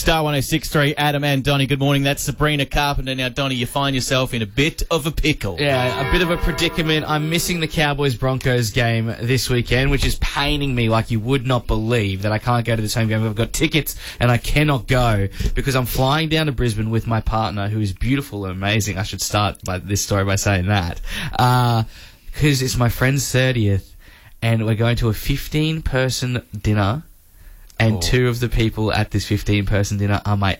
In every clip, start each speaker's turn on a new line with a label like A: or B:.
A: Star 106.3, Adam and Donnie, good morning. That's Sabrina Carpenter. Now, Donnie, you find yourself in a bit of a pickle.
B: Yeah, a bit of a predicament. I'm missing the Cowboys-Broncos game this weekend, which is paining me like you would not believe that I can't go to the same game. I've got tickets and I cannot go because I'm flying down to Brisbane with my partner, who is beautiful and amazing. I should start this story by saying that. Because it's my friend's 30th and we're going to a 15-person dinner. And two of the people at this 15-person dinner are my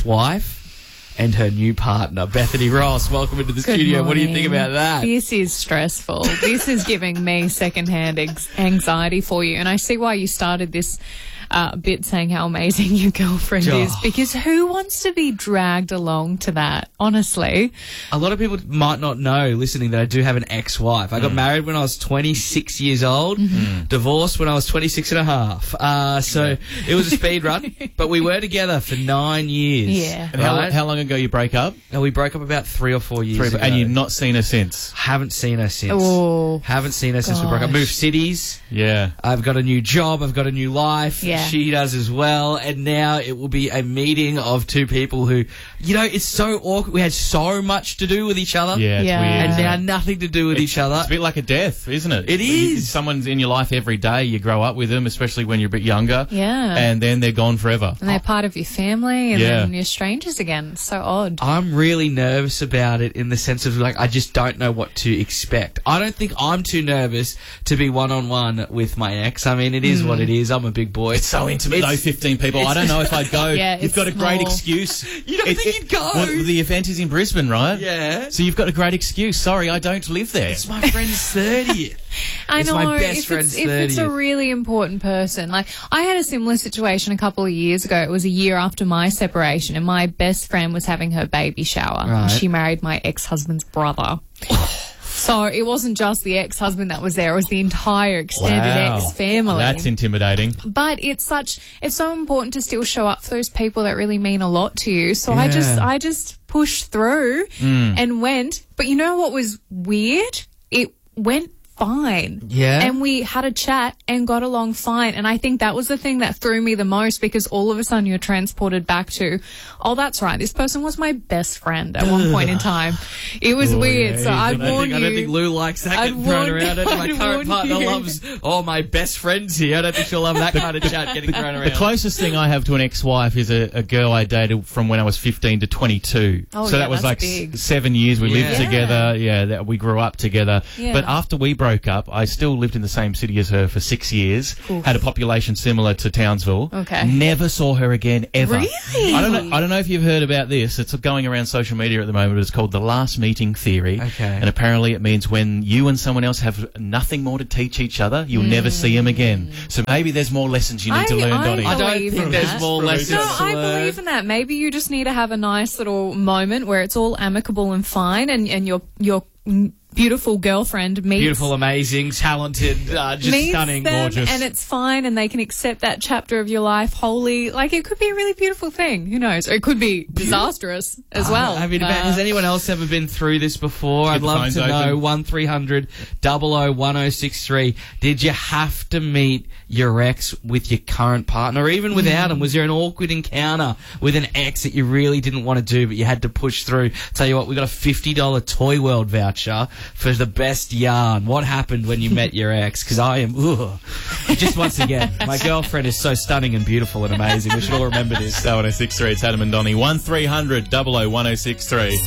B: ex-wife and her new partner, Bethany Ross. Welcome into the studio.
C: Morning.
B: What do you think about that?
C: This is stressful. This is giving me secondhand anxiety for you. And I see why you started this bit saying how amazing your girlfriend is, because who wants to be dragged along to that, honestly?
B: A lot of people might not know, listening, that I do have an ex-wife. I got married when I was 26 years old, divorced when I was 26 and a half. So it was a speed run, but we were together for 9 years.
C: Yeah.
A: And how long ago you break up?
B: And we broke up about 3 or 4 years ago.
A: And you've not seen her since?
B: Haven't seen her since.
C: Oh,
B: Haven't seen her since we broke up. Moved cities.
A: Yeah.
B: I've got a new job. I've got a new life.
C: Yeah.
B: She does as well. And now it will be a meeting of two people who, you know, it's so awkward. We had so much to do with each other.
A: Yeah, it's
C: Yeah.
A: weird.
B: And now nothing to do with each other.
A: It's a bit like a death, isn't it?
B: It is.
A: Someone's in your life every day. You grow up with them, especially when you're a bit younger.
C: Yeah.
A: And then they're gone forever.
C: And they're part of your family, and
A: Yeah.
C: then you're strangers again. It's so odd.
B: I'm really nervous about it in the sense of, like, I just don't know what to expect. I don't think I'm too nervous to be one-on-one with my ex. I mean, it is what it is. I'm a big boy.
A: It's so intimate, though, 15 people. I don't know if I'd go.
C: Yeah,
A: You've
C: it's
A: got a great
C: small.
A: excuse.
B: You don't think you'd go?
A: Well, the event is in Brisbane, right?
B: Yeah.
A: So you've got a great excuse. Sorry, I don't live there.
B: It's my friend's 30th.
C: I
B: It's
C: know,
B: my best
C: if
B: friend's
C: it's a
B: 30th.
C: really important person. Like, I had a similar situation a couple of years ago. It was a year after my separation, and my best friend was having her baby shower.
B: Right.
C: She married my ex-husband's brother. So it wasn't just the ex-husband that was there, it was the entire extended
A: Wow.
C: ex-family.
A: That's intimidating.
C: But it's so important to still show up for those people that really mean a lot to you. So I just pushed through and went. But you know what was weird? It went fine.
B: Yeah.
C: And we had a chat and got along fine. And I think that was the thing that threw me the most, because all of a sudden you're transported back to, oh, that's right, this person was my best friend at one point in time. It was weird. So I'd warn you.
B: I don't think Lou likes that getting thrown around it. My
C: I'd
B: current
C: warn
B: partner
C: you.
B: loves, my best friend's here. I don't think she'll love that kind of chat getting thrown around.
A: The closest thing I have to an ex-wife is a girl I dated from when I was 15 to 22.
C: Oh,
A: so
C: yeah,
A: that was
C: that's
A: like
C: big.
A: 7 years we lived
C: Yeah.
A: together. Yeah, that we grew up together.
C: Yeah.
A: But after we broke up, I still lived in the same city as her for 6 years.
C: Oof.
A: Had a population similar to Townsville.
C: Okay.
A: Never saw her again ever.
C: Really?
A: I don't know if you've heard about this. It's going around social media at the moment. But it's called the last meeting theory.
B: Okay.
A: And apparently it means when you and someone else have nothing more to teach each other, you'll never see them again. So maybe there's more lessons you need to learn, Donnie.
B: I don't
C: believe
B: think
C: in
B: there's
C: that.
B: more lessons
C: No,
B: to
C: I
B: learn.
C: believe in that. Maybe you just need to have a nice little moment where it's all amicable and fine, and your beautiful girlfriend meets
B: Beautiful, amazing, talented, just
C: meets
B: stunning,
C: them,
B: gorgeous.
C: and it's fine, and they can accept that chapter of your life wholly. Like, it could be a really beautiful thing. Who knows? Or it could be disastrous as well.
B: I mean, has anyone else ever been through this before? I'd
A: the
B: love
A: phones
B: to know.
A: open.
B: 1300 001063. Did you have to meet your ex with your current partner, or even without him? Was there an awkward encounter with an ex that you really didn't want to do, but you had to push through? Tell you what, we got a $50 Toy World voucher for the best yarn. What happened when you met your ex? Because I am, just once again, my girlfriend is so stunning and beautiful and amazing. We should all remember this.
A: Star 106.3, it's Adam and Donnie. 1300 001063.